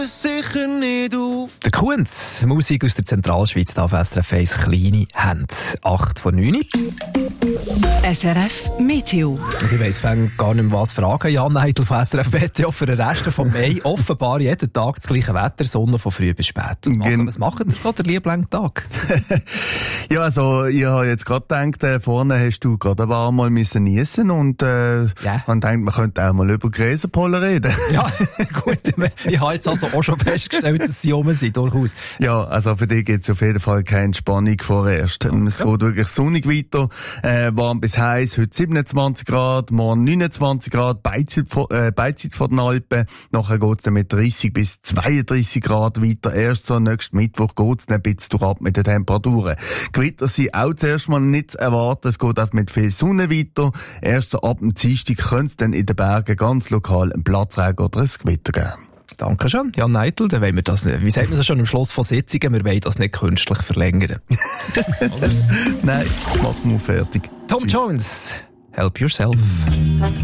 sicher nicht auf. Der Kunz, Musik aus der Zentralschweiz, da auf SRF 1, kleine Hände. 8 vor 9. SRF Meteo. Und ich weiss gar nicht mehr, was fragen. Jan Eitel von SRF Meteo für den Rest von Mai. Offenbar jeden Tag das gleiche Wetter, Sonne von früh bis spät. Was machen ihr so, der Lieblingstag? Ja, also, ich habe jetzt gerade gedacht, vorne hast du gerade aber mal niesen und man denkt, man könnte auch mal über Gräserpollen reden. Ja, gut. Ich habe jetzt also auch schon festgestellt, dass sie rum sind, durchaus. Ja, also für dich gibt es auf jeden Fall keine Entspannung vorerst. Okay. Es geht wirklich sonnig weiter, warm bis heiß, heute 27 Grad, morgen 29 Grad, Beizeit vor den Alpen. Nachher geht es dann mit 30 bis 32 Grad weiter. Erst so nächsten Mittwoch geht es dann ein bisschen durch mit den Temperaturen. Gewitter sind auch zuerst mal nicht zu erwarten. Es geht auch mit viel Sonne weiter. Erst so ab dem Dienstag könnte es dann in den Bergen ganz lokal einen Platzregen oder ein Gewitter geben. Dankeschön, Jan Eitel. Dann wollen wir das nicht, wie sagt man das schon am Schluss von Sitzungen, wir wollen das nicht künstlich verlängern. Nein, machen wir fertig. Tom Jones, Help Yourself.